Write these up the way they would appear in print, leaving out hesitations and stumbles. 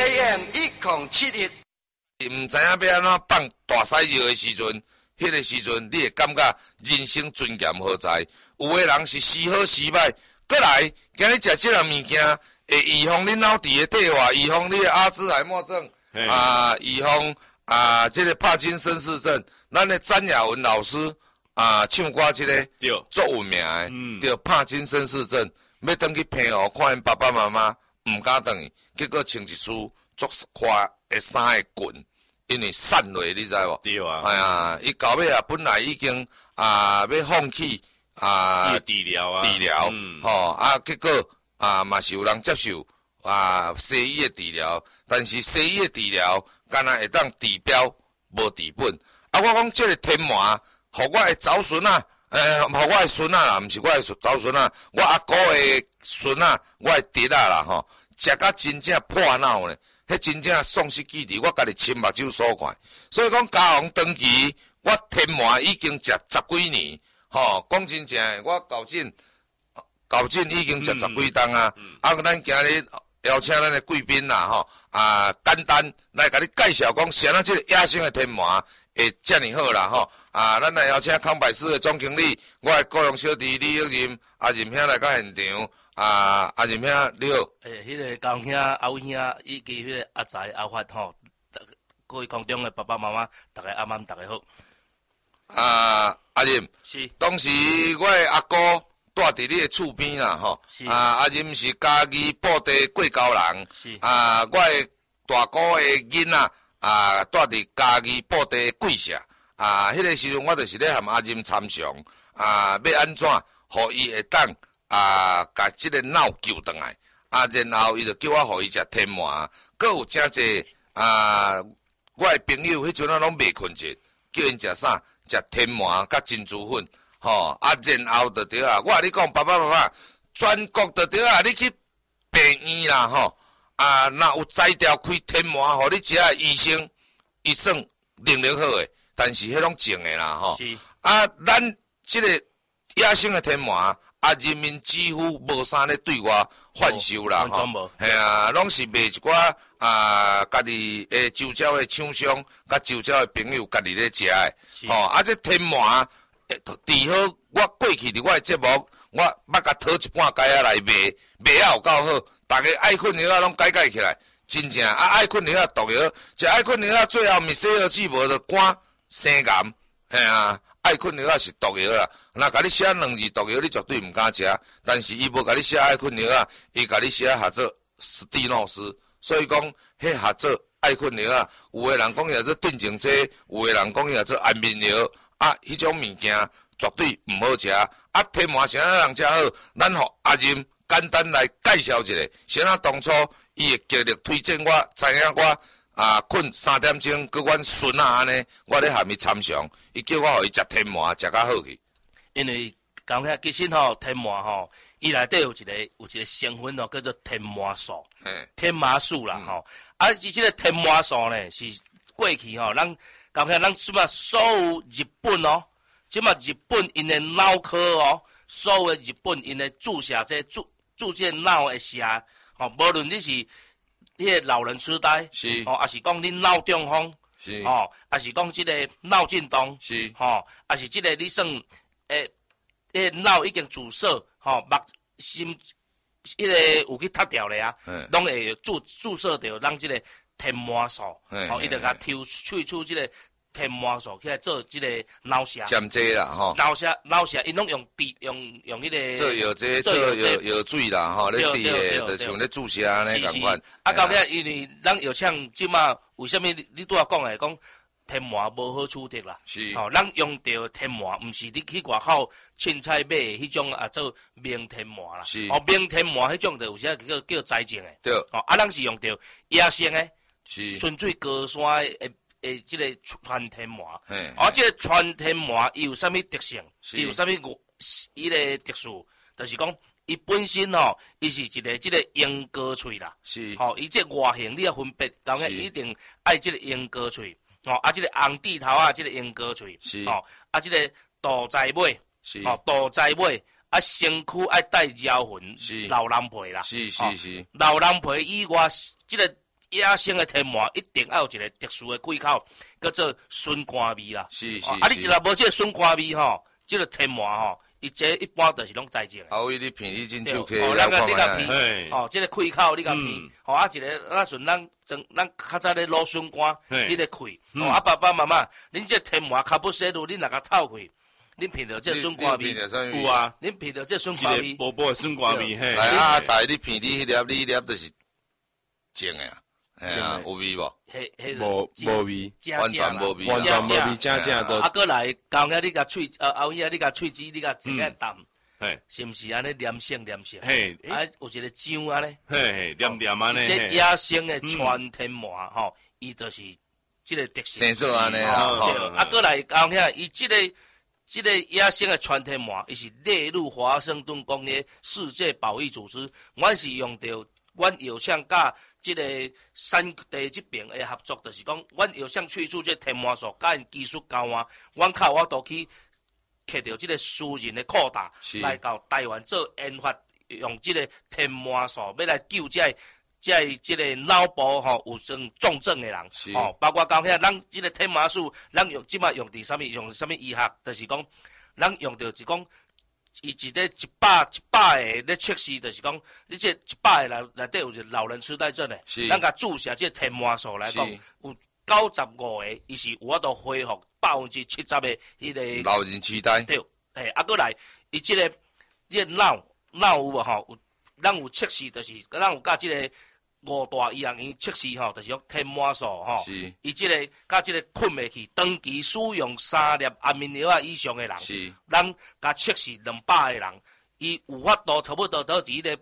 AM 1071， 毋知影要安怎放大屎尿的时阵，迄个时阵你会感觉人生尊严何在？有的人是时好时歹，过来今日食即样物件，会预防恁脑伫的退化，预防你的阿兹海默症，预防这个帕金森氏症。咱的詹雅文老师唱歌这个足有名的，对帕金森氏症，要转去平湖看因爸爸妈妈，毋敢转去，结果穿一束足花的衫的裙，因为散落，你知无？ 对啊。 哎呀，伊到尾本来已经要放弃治疗啊， 结果嘛是有人接受西医的治疗，但是西医的治疗敢若会当治标无治本。我讲这个天麻，互我的祖孙互我的孙啦，毋是我的祖孙我阿姑的孙我的侄啦吼，食甲真正破脑咧，迄真正丧失记忆，我家己亲目睭所看。所以讲家王长期，我天麻已经食10几年，讲真正的，我搞进已经食10几档咱今日邀请咱的贵宾啦简单来甲你介绍讲，谁即个野生的天麻会遮尔好啦咱来邀请康柏斯的总经理，我的雇佣小弟李玉任阿任兄来到现场，阿任兄你好。 迄个高兄阿伟兄以及迄个阿财阿发各位空中的爸爸妈妈，大家晚安，大家好。 阿任是， 当时我的阿姑住伫你的厝边啦是。 阿任是家己布地过高人， 是。 我的大姑的囡仔住伫家己布地贵社，迄个时阵我就是咧和阿任参详，要安怎，互伊会当甲即个脑救回来，然后伊就叫我互伊食天麻，阁有真济我的朋友迄阵拢袂困着，叫因食啥？食天麻甲珍珠粉，然后就对我甲你讲，爸爸妈妈，全国就对你去病院啦若有摘掉开天麻，互你食的医生，伊算能好诶，但是迄拢正诶啦是。 咱即个野生诶天麻，人民几乎无啥咧对我贩售啦拢是卖一寡家己诶周遭诶厂商，甲周遭诶朋友家己咧食诶。这天麻治好，我过去伫我诶节目，我捌甲讨一半解来卖有够好。大家爱困药拢解起来，真正爱困药毒药，食爱困药最后面洗好水无就赶生癌，爱困药是毒药啦。若甲你写2字毒药，你绝对毋敢食。但是伊无甲你写爱困药，伊甲你写下做史蒂诺斯。所以讲，迄下做爱困药，有诶人讲伊做镇静剂，有诶人讲伊做安眠药，迄种物件绝对毋好食。天麻啥人食好，咱互阿任简单来介绍一下，啥当初伊会极力推荐我，知影我困3点钟，佮阮孙安尼，我咧含伊参详，伊叫我互伊食天麻，食较好去。 因为讲起其实天麻伊内底有一个成分叫做天麻素，天麻素啦即个天麻素呢是过去咱讲起咱所有日本即嘛日本因的脑科所有的日本因的注射这注射脑的射无论你是迄个老人痴呆是还是讲你脑中风是还是讲即个脑震动是还是即个你算脑已经阻塞目心迄个有去塌掉咧拢会注射着咱即个天麻素伊就甲萃取即个天麻素起来做即个脑射针剂啦脑射因拢用迄个做药剂做药水啦咧滴诶就像咧注射安尼共款到尾因为咱药厂即马为虾米你拄仔讲诶讲天麻无好处理啦是咱用着天麻毋是你去外口凊彩买迄种做明天麻啦是明天麻迄种就有些叫栽种诶对咱是用着野生诶是纯粹高山诶即个传天麻即个传天麻伊有啥物特性伊有啥物伊个特殊就是讲伊本身伊是一个即个鹰鸽喙啦是伊即个外形你要分别当然一定爱即个鹰鸽喙即个红地头即个鹰鸽喙是即个大dài尾是大dài尾身躯爱带绕痕是老蓝皮啦是老蓝皮以外即个野生的天麻一定要有一个特殊的开口，叫做笋干味啦。 是。 你一若无这个笋干味吼，这个天麻吼，伊这一般就是拢栽种的。 啊，为你片你进手去， 咱个你甲片，哦，这个开口你甲片，吼一个咱顺咱较早咧卤笋干，你咧开，啊爸爸妈妈，恁这天麻卡不西路，恁若甲透开。恁闻到这笋干味有啊， 恁闻到这笋干味， 薄薄的笋干味嘿。 来啊，菜你闻你迄粒就是正的啊，有味无？ 无味， 完全无味， 完全无味，正的。 啊，过来，后尾你甲喙后尾你甲喙齿你甲一个淡，是毋是安尼黏性？ 嘿， 啊，有一个浆安尼， 嘿，黏安尼。 这野生的全天麻吼，伊就是这个特性。 生做安尼啦， 啊，过来后尾伊这个野生的全天麻，伊是列入华盛顿公约世界保育组织。阮是用到阮药厂甲这个山地这边的合作，就是讲，阮药厂萃取这天麻素，甲因技术交换，阮靠我都去摕到这个私人的扩大，来到台湾做研发，用这个天麻素要来救这个脑部吼有重症的人，吼，包括讲遐，咱这个天麻素，咱即摆用伫啥物？用啥物医学？就是讲，咱用到是讲，伊一个100个咧测试，就是讲，你这100个内底有一个老人痴呆症的，咱甲注射这天麻素来讲，有95个，伊是有法度恢复70%的迄个老人痴呆。 对，啊，过来，伊这个脑有无吼？咱有测试，就是咱有甲这个5大医学院测试吼，就是用天麻素吼，伊这个甲这个困袂去，长期使用3粒安眠药啊以上的人，咱甲测试200个人，伊有法度差不多到伫个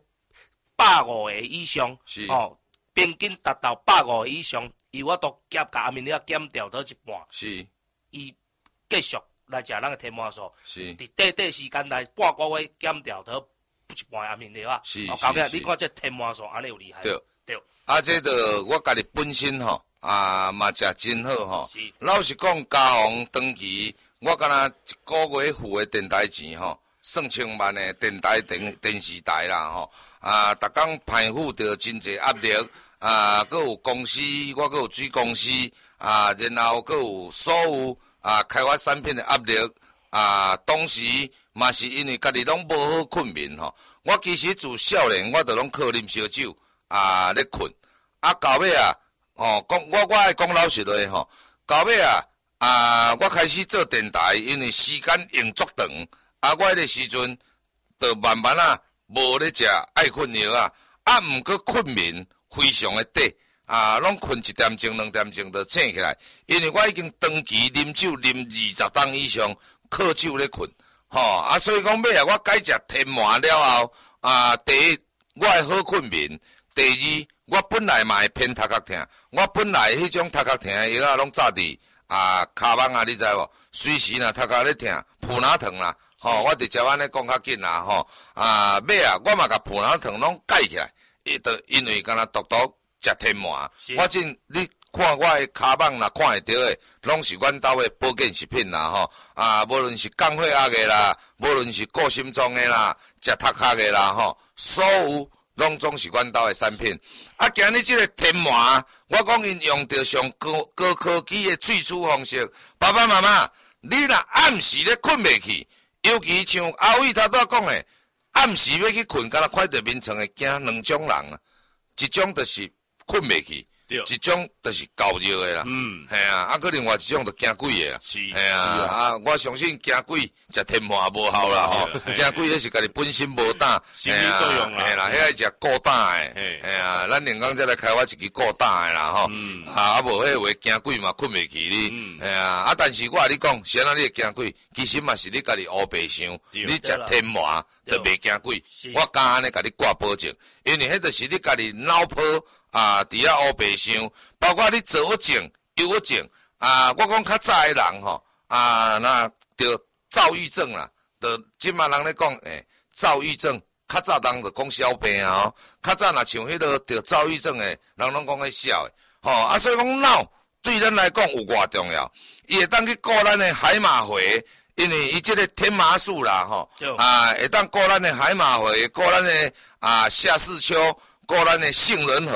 150个以上，吼，平均达到150个以上，伊有法度甲安眠药减掉到一半，伊继续来食咱的天麻素，伫短时间内半个月减掉到一半安眠药啊，后尾你看这天麻素安尼有厉害。对， 啊，这个我家己本身吼，嘛食真好吼。老实讲，家访长期，我敢若一个月付的电台钱吼，算千万的电台电视台啦吼。逐工排付着真侪压力，佮有公司，我佮有水公司，然后佮有所有开发产品的压力，当时嘛是因为家己拢无好困眠吼。我其实自少年我就拢靠啉烧酒。咧困，到尾我爱讲老实话吼，到尾我开始做电台，因为时间用足长，我迄个时阵，就慢慢无咧食爱困药毋过困眠非常的短，拢困1点钟、2点钟就醒起来，因为我已经长期啉酒啉20档以上，靠酒咧困，所以讲尾我改食天麻了后，第一我会好困眠。第二，我本来嘛会偏头壳疼，我本来迄种头壳疼的药拢炸伫骹网你知无？随时头壳咧疼，脯哪疼啦，我直接安尼讲较紧啦，尾我嘛甲脯哪疼拢改起来，因为敢若独食天麻，我你看我的骹网若看会到的，拢是阮兜的保健食品啦，无论是降血压的啦，无论是顾心脏的啦，食头壳的啦，所有。拢总是阮兜的产品，今日这个天麻，我讲因用着上高科技的萃取方式。爸爸妈妈，你若暗时咧困袂去，尤其像阿伟头拄讲的，暗时要去困，敢若看到眠床的惊2种人啊，一种就是困袂去。一种就是高热的啦，可另外一种就惊鬼的啦，我相信惊鬼食天麻无效啦，惊鬼迄是家己本身无胆， 心理作用啦， 迄爱食够胆的，咱连讲再来开发一支够胆的啦，无迄话惊鬼嘛困袂去你，但是我甲你讲，谁让你会惊鬼，其实嘛是你家己乌白想，你食天麻就袂惊鬼，我敢安尼甲你挂保证，因为迄就是你家己脑波。伫遐乌白想，包括你左症、右症，我讲较早的人吼，那得躁郁症啦，就即马人咧讲，躁郁症，较早人就讲小病较早若像迄个得躁郁症的，人拢讲迄小的，所以讲脑对咱来讲有偌重要，伊会当去顾咱的海马回，因为伊即个天麻素啦，会当顾咱的海马回，顾咱的下视丘。顾咱的杏仁核，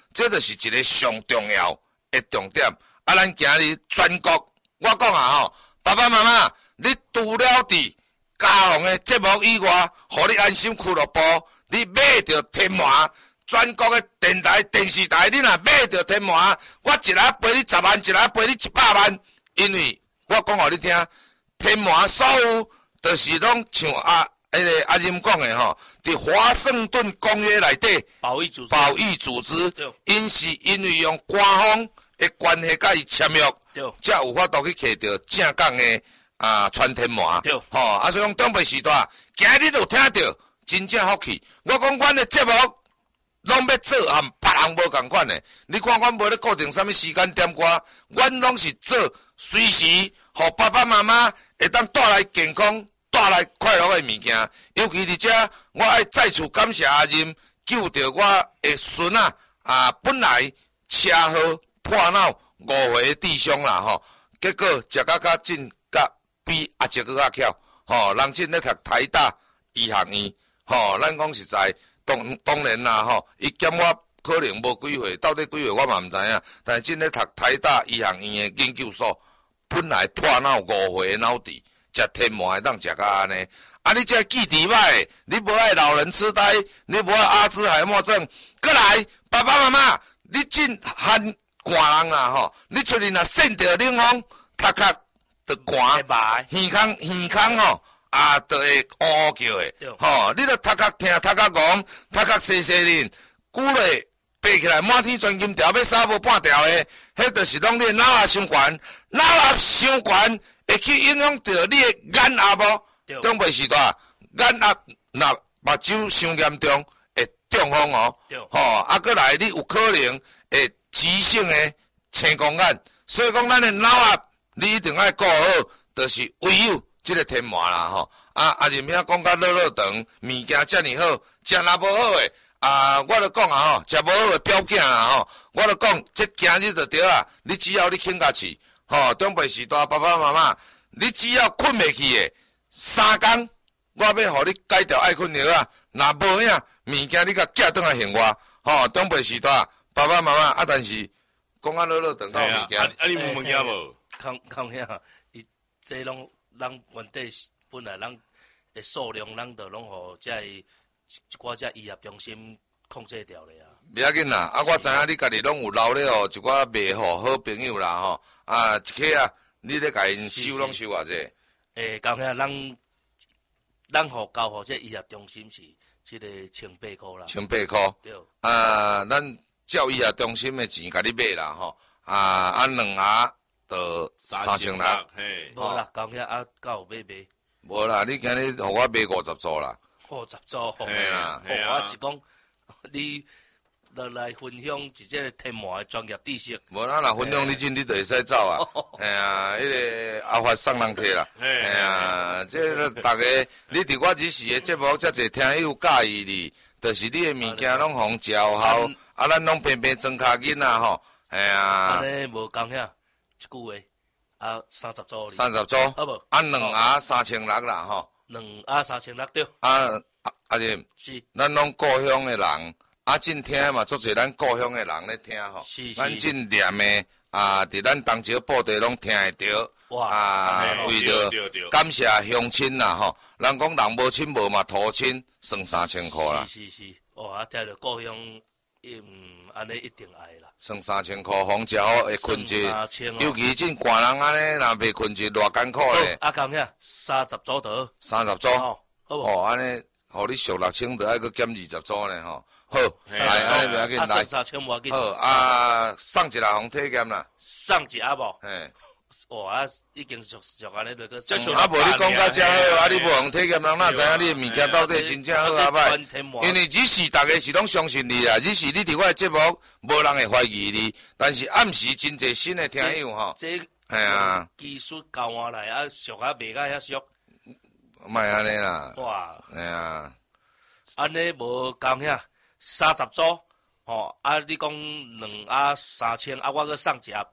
这就是一个上重要的重点。啊，咱今日全国，我讲啊吼，爸爸妈妈，你除了伫家访的节目以外，互你安心俱乐部，你买着天麻，全国的电台、电视台，你若买着天麻，我一来赔你10万，一来赔你100万，因为我讲互你听，天麻所有就是拢像阿任讲的吼，伫华盛顿公约内底，保育组织，因是因为用官方的关系甲伊签约，才有法度去摕到正港的传天麻。吼，所以讲长辈时代，今日就听到真正福气。我讲阮的节目拢要做和别人无共款的，你看阮无咧固定啥物时间点歌，阮拢是做随时，互爸爸妈妈会当带来健康。带来快乐的物件，尤其伫遮，我爱再次感谢阿任救着我的孙本来车祸破脑5岁的弟兄啦吼，结果食较真甲比阿叔搁较巧吼，人真咧读台大医学院吼，咱讲实在，当然啦吼，伊减我可能无几岁，到底几岁我嘛毋知影，但是真咧读台大医学院的研究所，本来破脑5岁的脑治。食天麻会当食甲安尼，你这记忆歹，你无爱老人痴呆，你无爱阿兹海默症，过来爸爸妈妈，你真罕寒人啦吼，你出去若扇着冷风，头壳就寒，耳孔吼就会乌叫的，吼，你著头壳疼，头壳戆，头壳细细恁，久咧爬起来满天钻金条，要扫无半条的，迄就是拢你脑压伤悬，脑压伤悬。会去影响到你的眼压无？长辈时代，眼压若目睭伤严重，会中风哦。吼，过来你有可能会急性的青光眼，所以讲咱的脑压你一定要顾好，就是唯有这个天麻啦吼。阿任遐讲甲落长，物件遮尔好，食若无好诶，我就讲吼，食无好诶表囝啦吼，我就讲，这今日就对啊，你只要你肯家饲。吼，长辈时代，爸爸妈妈，你只要困袂去的3天，我要互你改掉爱困药啊。若无影物件，你甲寄转来还我。吼，长辈时代，爸爸妈妈但是讲落长到物件。 你有物件无？ 康兄，伊这拢人原底本来人的数量，人就拢互一寡只医学中心控制掉了啊。 袂要紧啦，我知影你家己拢有留咧吼，一寡卖货好朋友啦吼，一客你咧甲因收拢收偌济？ 高兄，咱交互这医学中心是这个1,800块啦。 1,800块。对。咱照医学中心的钱甲你买啦吼，2盒就3,600。 嘿。无啦，高兄有买。 无啦，你今日互我买50组啦。 50组。 嘿啦。 我是讲你。来分享一个天麻的专业知识。 无咱若分享你你就会使走啊。迄个阿发送人摕啦。这个大家你伫我日时的节目，遮侪听友介意你，就是你的物件拢互照好，咱拢平平装脚囡仔吼。 安尼无讲遐一句话，30组。 30组。好无？2盒3,600啦吼。 2盒3,600对。 阿任。是。咱拢故乡的人。真听嘛，足侪咱故乡的人咧听吼，咱真念的伫咱东石布袋拢听会着。为着感谢乡亲啦吼，人讲人无亲无嘛土亲，算3000块啦。 是，听着故乡，安尼一定爱啦。 算3000块，防食好会困者，尤其真寒人安尼，若袂困者偌艰苦咧。 讲遐30组倒。 30组。好，安尼，互你俗6,000，就爱搁减20组呢吼。好，来，安尼袂要紧，来。 3,000无要紧。 好，送一个互体检啦。 送一盒无？ 嘿。 哇，已经俗安尼就做。 无你讲甲遮好，你无互体检，人哪知影你物件到底真正好啊歹？因为日时大家是拢相信你啦，日时你伫我的节目，无人会怀疑你，但是暗时真侪新的听友吼。 这技术教我来俗袂甲遐俗。 莫安尼啦。 哇。安尼无讲遐。30组，你讲2盒3,000，我搁送一盒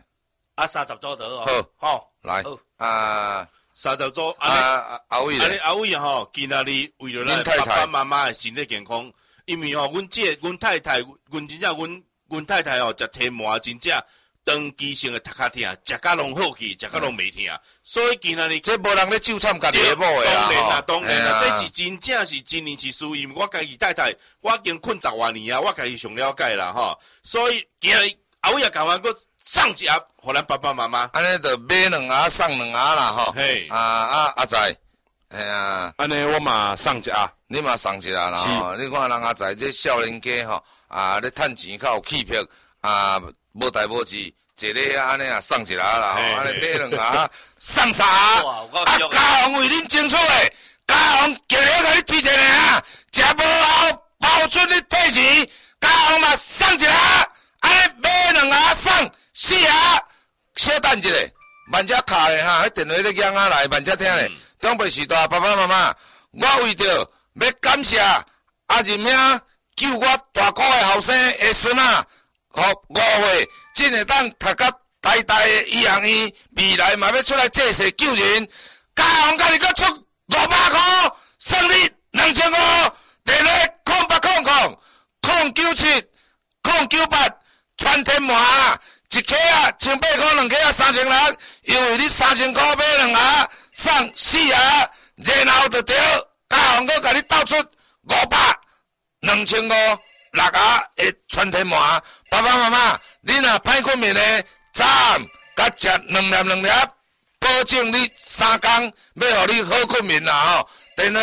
，30组得哦。 好，来 ，30组， 阿伟咧， 阿伟吼，今仔日为了咱爸爸妈妈的身体健康，因为阮太太，阮真正阮阮太太哦，食天麻真正长期性的头壳疼，食甲拢好去，食甲拢袂疼。所以今仔日这无人咧纠缠家己的某的啦， 当然啦，这是真正是真年是输，因为我家己太太，我已经困10多年啊，我家己上了解啦吼。所以今日后尾也甲我搁送一盒，互咱爸爸妈妈。 安尼就买2盒送2盒啦吼。 嘿， 阿仔，哎呀， 安尼我嘛送一盒， 你嘛送一下啦吼。你看人阿仔这少年家吼，咧趁钱较有气魄，无代无志。一个安尼送一下啦，吼，安尼买2盒，送3盒。家宏为恁争取的，家宏叫你甲你推荐的啊，食无后包准你退钱，家宏嘛送一盒，安尼买2盒送4盒。小等一下，慢车卡的哈，迄电话咧响啊来，慢车听咧。长辈时代，爸爸妈妈，我为着要感谢任兄救我大哥的后生的孙啊，互5岁。真会当读到台大的医学院，未来嘛要出来济世救人。家宏甲你搁出500块，送你2500，电话0800097098，全天麻一克啊，1800块，2克啊3600，因为你3000块买2盒，送4盒，然后就对，家宏搁甲你倒出500，2500。6盒的全天麻，爸爸妈妈，你若歹困眠的，早暗甲食2粒，保证你3天要互你好困眠啦吼。电话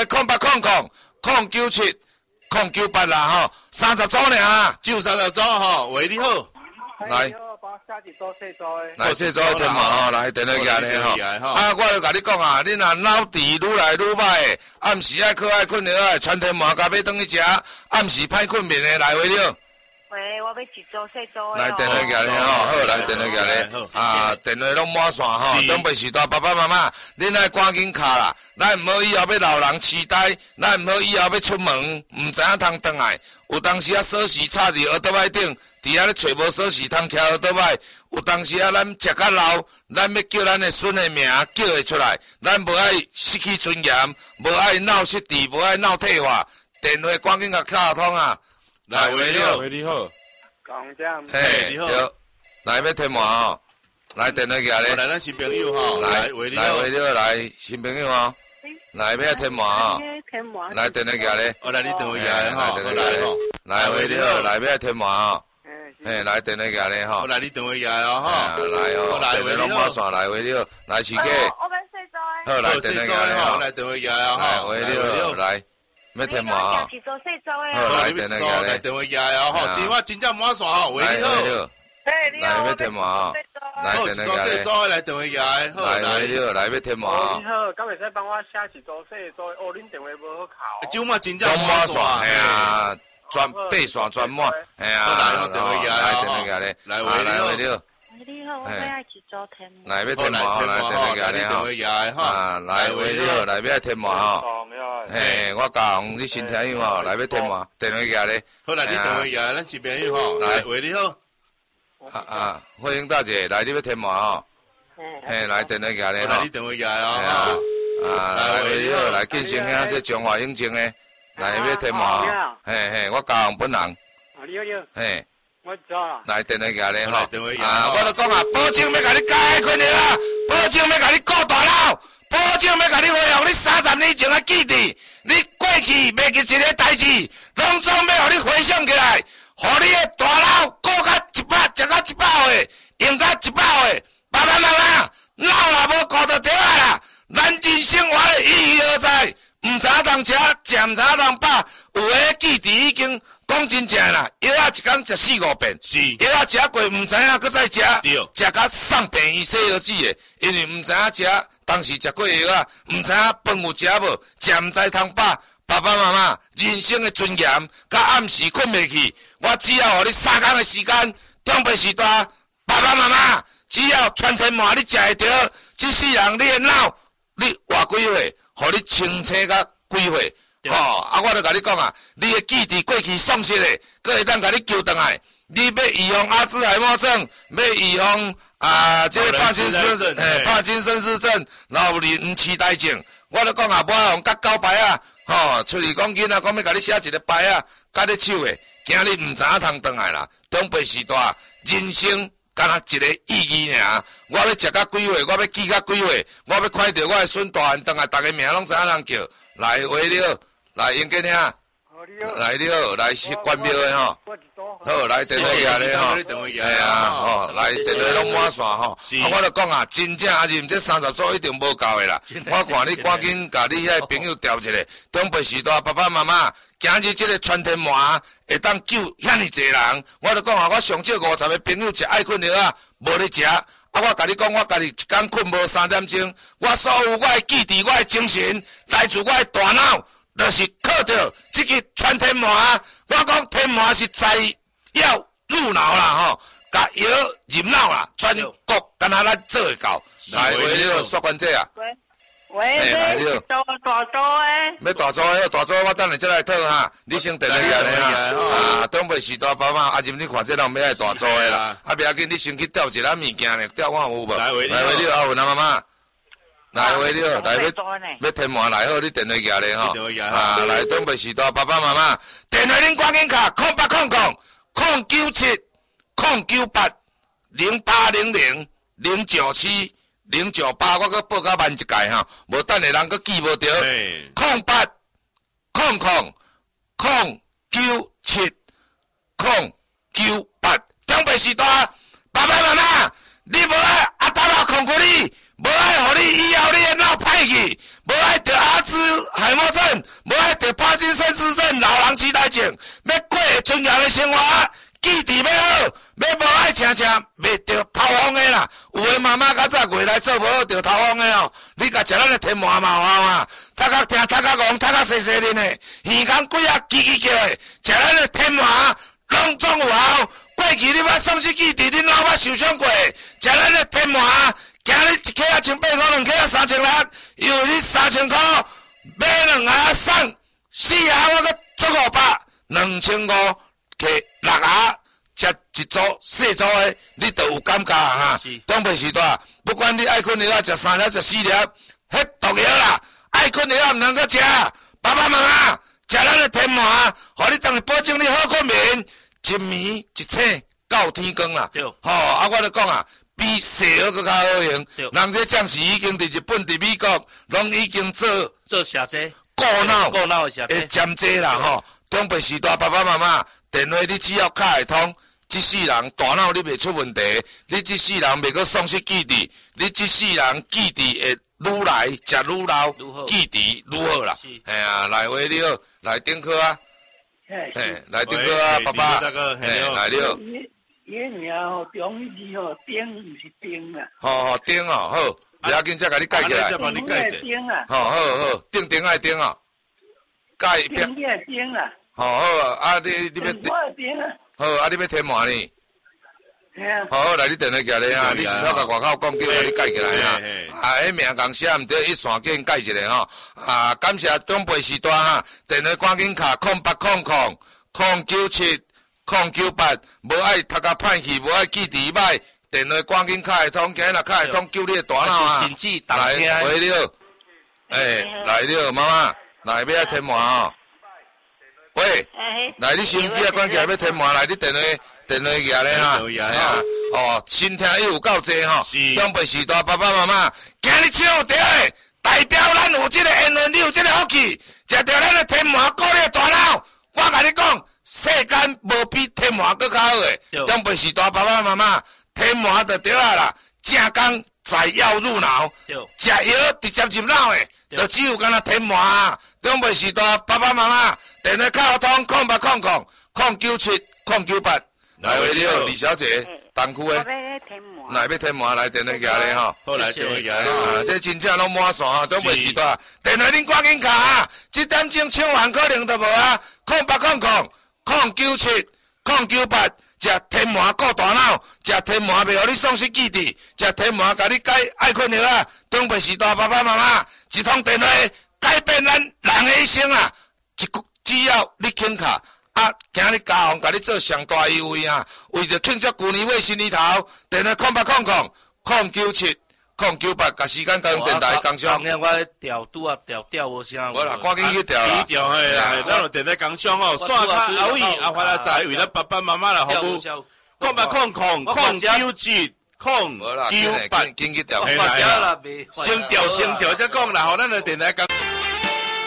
0800097098啦吼，30组尔， 就30组吼，为你好。 来。来，细组天麻吼，来电话举咧吼。我就甲你讲啊，你若脑治愈来愈歹，暗时爱靠爱困了，全天麻甲要转去食，暗时歹困眠的来回了。 喂，我要一组细组的。 来电话举咧吼，好，来电话举咧。电话拢满线吼，长辈时代爸爸妈妈，恁爱赶紧卡啦，咱毋好以后要老人痴呆，咱毋好以后要出门，毋知影通转来。有当时锁匙插伫耳朵摆顶。伫遐咧找无锁匙通徛倒摆，有当时咱食较老，咱要叫咱的孙的名叫会出来，咱无爱失去尊严，无爱闹失智，无爱闹退化。电话赶紧甲敲通啊！来， 喂，你好， 讲这嘿，对，来要天麻吼，来电话举咧。 来，咱新朋友吼，来，喂，你好， 来新朋友吼，来要天麻吼，来电话举咧。 来，你电话举咧吼，来吼， 来喂，你好，来要天麻吼。嘿，来电话举咧吼， 来你电话举哦吼， 来哦，电话拢满线，来喂你好，来饲鸡， 我要细组的， 好来电话举咧吼， 来电话举哦吼， 喂你好，来，要天麻吼， 好来电话举咧，来电话举哦吼，今晚真正满线吼，喂你好， 来要天麻吼，来电话举咧， 来电话举，好来喂你好，来要天麻吼， 你好，敢会使帮我写一组细组？哦，恁电话无好敲。 今晚真正满线，嘿啊。全8线全满，哎呀，来电话举咧， 来喂你好， 你好，我要一组天麻， 来要天麻吼，来电话举咧吼，来喂你好，来要天麻吼，嘿，我家宏你新听友吼，来要天麻，电话举咧， 好来你电话举，咱新朋友吼，来喂你好， 欢迎大姐，来你要天麻吼，嘿，来电话举咧吼， 来你电话举哦， 来喂你好，来建成兄这中华永靖诶。来要天麻，嘿，我家宏本人， 你好， 嘿， 我知啦。 来电话举咧吼， 我就讲啊，保证要甲你解困了啊，保证要甲你顾大老，保证要甲你恢复你30年前的记忆，你过去袂记一个代志，拢总要互你回想起来，互你的大老顾到100，食到100岁，用到100岁，爸爸妈妈老啦无顾到着啊啦，咱人生活的意义何在？毋知影通食，毋知影通饱，有诶记忆已经讲真正啦，药啊一工食4-5遍，药啊食过毋知影搁再食，食甲送病院洗药子诶，因为毋知影食，当时食过药啊，毋知影饭有食无，食毋知通饱，爸爸妈妈人生诶尊严，甲暗时困袂去，我只要互你3天诶时间，长辈时代，爸爸妈妈只要全天麻你食会着，即世人你诶脑，你活几岁？互你清醒甲几岁，我就甲你讲啊，你的记忆过去丧失的，佫会当甲你救回来。你要预防阿兹海默症，要预防这个帕金森氏症、老年痴呆症，我就讲啊，无用甲交牌啊，出去讲囡仔讲要甲你写一个牌啊，甲你手的，惊你毋知影通转来啦。 长辈时代，人生敢若一个意义尔。我要食到几岁，我要记到几岁，我要看到我的孙大汉，当下大家名拢知影人叫。来，话了，来应哥兄。来了，来是关庙的吼，好来电话下咧吼，哎呀吼，来电话拢满线吼，我就讲啊，真正阿任这30组一定无够的啦，我看你赶紧甲你遐朋友调一个，长辈时代爸爸妈妈，今日这个全天麻会当救遐尼济人，我就讲啊，我上少50个朋友食爱困药啊，无咧食。啊，我甲你讲，我家己一天困无3点钟，我所有我的记忆、我的精神，来自我的大脑。就是靠着这个全天麻，我讲天麻是在药入脑啦吼，甲药入脑啦，全国敢若咱做会到。来，话了，说关姐啊。 喂， 来了。 大组诶。 要大组诶，大组我等下再来讨哈。你先电话下咧哈。啊，长辈时代爸妈，阿任你看这人要爱大组诶啦。啊，不要紧，你先去调一篮物件咧，调看有无？来，话了，阿文阿妈妈。来话了，来要天麻来好，你电话举咧吼，啊，来长辈时代爸爸妈妈，电话恁赶紧卡0800-097-098-0800-097-097，我搁报较慢一届哈，无等下人搁记无着，0800-097-098，长辈时代爸爸妈妈，你无爱阿达拉控过你。无爱互你以后你的脑歹去，无爱得阿兹海默症，无爱得帕金森氏症、老人痴呆症，要过尊严的生活，记忆要好，要无爱常袂得头风的啦。有的妈妈较早过来做无好得头风的哦，你甲食咱的天麻嘛有效啊，头壳疼、头壳戆、头壳细细恁的，耳孔鬼啊叽叫的，食咱的天麻拢总有效。过去你捌丧失记忆，恁老爸受伤过，食咱的天麻。今日一克啊1,800，2克啊3,600，因为你3000块买2盒送4盒，我搁做500，2500克6盒，食一组细组的，你就有感觉哈。长辈时代，不管你爱困药啊，食3粒、食4粒，迄毒药啦，爱困药毋通搁食。爸爸妈妈食咱的天麻，互你当日保证你好困眠，一眠一醒到天光啦。吼，啊，我就讲啊。比西药搁较好用，人这将士已经伫日本、伫美国，拢已经做社济、 顾脑的社济、 针剂啦吼。长辈时代爸爸妈妈，电话你只要卡会通，这世人大脑你袂出问题，你这世人袂搁丧失记忆，你这世人记忆会愈来食愈老，记忆愈好啦。哎呀，来话了，来顶课啊，嘿，来顶课啊，爸爸，嘿，来了。 伊名吼，中字吼，丁毋是丁啊。 吼，丁哦，好，不要紧，再甲你改起来。 丁啊。 好，丁爱丁哦，改丁爱丁啊。 好，啊，你要。 我爱丁啊。 好，啊，你要天麻呢？好，来你电话过来啊！你是头甲外口讲叫你改起来啊！啊，迄名公写毋对，一线叫因改一下吼。啊，感谢长辈时代哈，电话赶紧卡0800-097-098，无爱头壳歹去，无爱记忆歹，电话赶紧卡会通，今日若卡会通，救你的大脑啊！来，回了，来了，妈妈，来要天麻哦。喂，来你手机啊，关起来要天麻，来你电话举咧哈，哦，新听友有够济吼，长辈时代爸爸妈妈，今日唱有对的，代表咱有这个缘分，你有这个福气，食着咱的天麻，顾你的大脑，我甲你讲。世间无比天麻搁较好诶，长辈时代爸爸妈妈，天麻就对啊啦，正讲在药入脑，食药直接入脑诶，就只有敢若天麻。长辈时代爸爸妈妈，电话卡通0800-097-098，来话了，李小姐，东区诶，来要天麻来电话举咧吼， 好来电话举咧， 这真正拢满线啊，长辈时代，电话恁赶紧卡啊，这点钟唱完可能都无啊，0800-097-098，食天麻顾大脑，食天麻袂互你丧失记忆，食天麻甲你改爱困药啊！长辈时代爸爸妈妈，一通电话改变咱人的一生啊！只要你肯卡啊，今日家皇甲你做上大优惠啊！为着庆祝旧年尾新年头，电话0800-097-098， 098，甲时间甲用电台工商。 当我调拄啊调无声。 无啦，赶紧去调啦。 调嘿啦，咱有电台工商哦，线卡阿伟阿发仔为咱爸爸妈妈啦，好不？080097 无啦，紧去调。 先调再讲啦，吼，咱的电台工。